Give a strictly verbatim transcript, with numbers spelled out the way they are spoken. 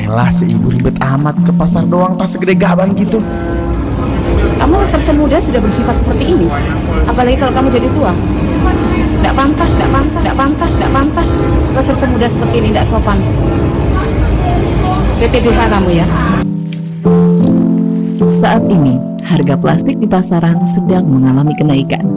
Yaelah, si ibu ribet amat, ke pasar doang tas segede gaban gitu. Kamu serse muda sudah bersifat seperti ini. Apalagi kalau kamu jadi tua. Tidak pantas, tidak pantas, tidak pantas, tidak pantas. Kalau serse muda seperti ini tidak sopan. P T D H kamu ya. Saat ini, harga plastik di pasaran sedang mengalami kenaikan.